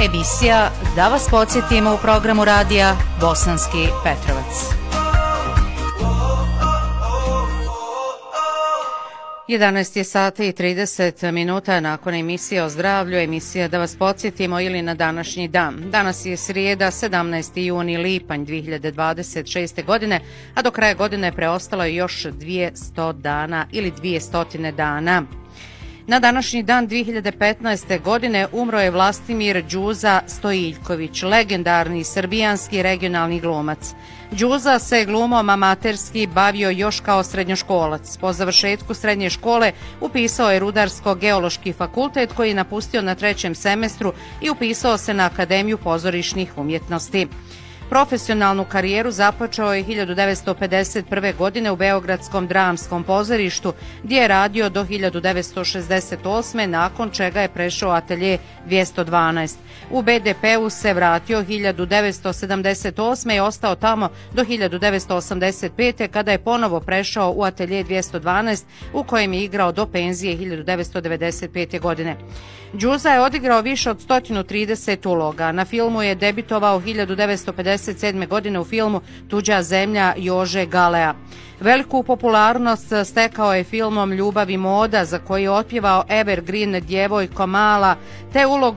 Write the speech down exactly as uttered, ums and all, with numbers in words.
Emisija Da vas podsjetimo u programu radija Bosanski Petrovac. jedanaest je sati i trideset minuta nakon emisije o zdravlju, emisija Da vas podsjetimo ili na današnji dan. Danas je srijeda, sedamnaesti juni, lipanj dvije hiljade dvadeset šeste. godine, a do kraja godine preostalo je još dvjesto dana ili dvjesto dana. Na današnji dan dvije hiljade petnaeste. godine umro je Vlastimir Đuza Stojiljković, legendarni srbijanski regionalni glumac. Đuza se glumom amaterski bavio još kao srednjoškolac. Po završetku srednje škole upisao je Rudarsko-geološki fakultet koji je napustio na trećem semestru i upisao se na Akademiju pozorišnih umjetnosti. Profesionalnu karijeru započeo je hiljadu devetsto pedeset prve. godine u Beogradskom dramskom pozorištu, gdje je radio do hiljadu devetsto šezdeset osme. nakon čega je prešao atelje dvjesto dvanaest. U be de pe-u se vratio hiljadu devetsto sedamdeset osme. i ostao tamo do hiljadu devetsto osamdeset pete. kada je ponovo prešao u atelje dvjesto dvanaest, u kojem je igrao do penzije hiljadu devetsto devedeset pete. godine. Đuza je odigrao više od sto trideset uloga. Na filmu je debitovao hiljadu devetsto pedeset sedme. godine u filmu Tuđa zemlja Jože Galea. Veliku popularnost stekao je filmom Ljubav i moda, za koji je otpjevao Evergreen Djevojko mala, te ulogu